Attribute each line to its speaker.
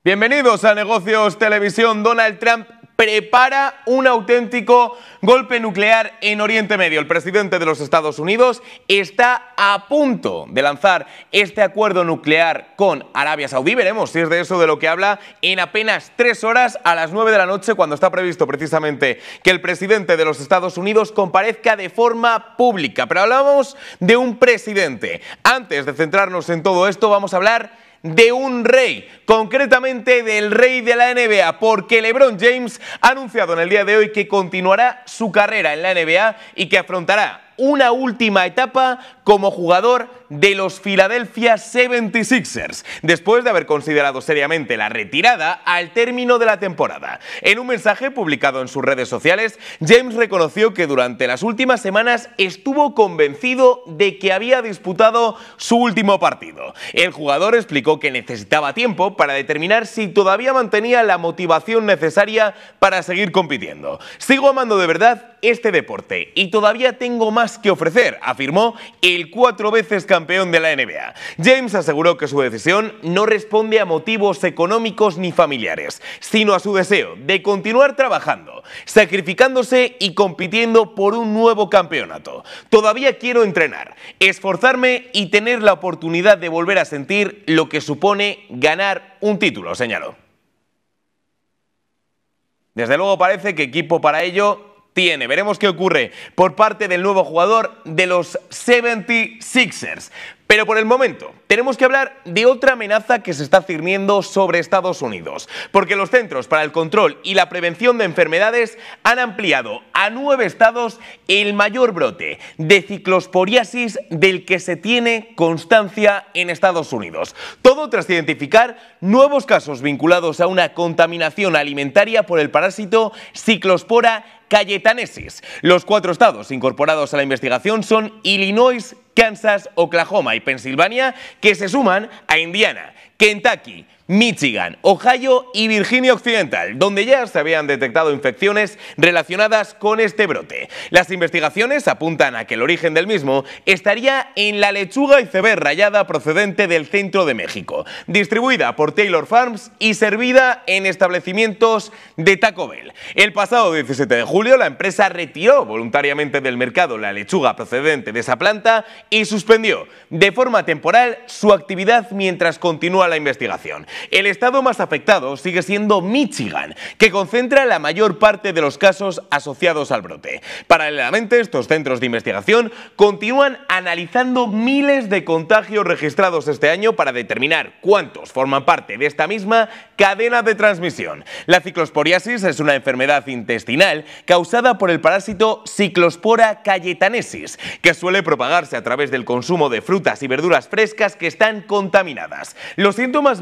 Speaker 1: Bienvenidos a Negocios Televisión. Donald Trump prepara un auténtico golpe nuclear en Oriente Medio. El presidente de los Estados Unidos está a punto de lanzar este acuerdo nuclear con Arabia Saudí. Veremos si es de eso de lo que habla en apenas 3 horas, a las 9 de la noche, cuando está previsto precisamente que el presidente de los Estados Unidos comparezca de forma pública. Pero hablamos de un presidente. Antes de centrarnos en todo esto, vamos a hablar de un rey, concretamente del rey de la NBA, porque LeBron James ha anunciado en el día de hoy que continuará su carrera en la NBA y que afrontará una última etapa como jugador de los Philadelphia 76ers, después de haber considerado seriamente la retirada al término de la temporada. En un mensaje publicado en sus redes sociales, James reconoció que durante las últimas semanas estuvo convencido de que había disputado su último partido. El jugador explicó que necesitaba tiempo para determinar si todavía mantenía la motivación necesaria para seguir compitiendo. Sigo amando de verdad este deporte y todavía tengo más que ofrecer, afirmó el 4 veces campeón de la NBA. James aseguró que su decisión no responde a motivos económicos ni familiares, sino a su deseo de continuar trabajando, sacrificándose y compitiendo por un nuevo campeonato. Todavía quiero entrenar, esforzarme y tener la oportunidad de volver a sentir lo que supone ganar un título, señaló. Desde luego parece que equipo para ello tiene. Veremos qué ocurre por parte del nuevo jugador de los 76ers. Pero por el momento tenemos que hablar de otra amenaza que se está cirniendo sobre Estados Unidos, porque los Centros para el Control y la Prevención de Enfermedades han ampliado a 9 estados el mayor brote de ciclosporiasis del que se tiene constancia en Estados Unidos. Todo tras identificar nuevos casos vinculados a una contaminación alimentaria por el parásito Cyclospora cayetanesis. Los 4 estados incorporados a la investigación son Illinois, Kansas, Oklahoma y Pensilvania, que se suman a Indiana, Kentucky, Michigan, Ohio y Virginia Occidental, donde ya se habían detectado infecciones relacionadas con este brote. Las investigaciones apuntan a que el origen del mismo estaría en la lechuga iceberg rallada procedente del centro de México, distribuida por Taylor Farms y servida en establecimientos de Taco Bell. El pasado 17 de julio, la empresa retiró voluntariamente del mercado la lechuga procedente de esa planta y suspendió de forma temporal su actividad mientras continúa la investigación. El estado más afectado sigue siendo Michigan, que concentra la mayor parte de los casos asociados al brote. Paralelamente, estos centros de investigación continúan analizando miles de contagios registrados este año para determinar cuántos forman parte de esta misma cadena de transmisión. La ciclosporiasis es una enfermedad intestinal causada por el parásito Cyclospora cayetanesis, que suele propagarse a través del consumo de frutas y verduras frescas que están contaminadas. Los síntomas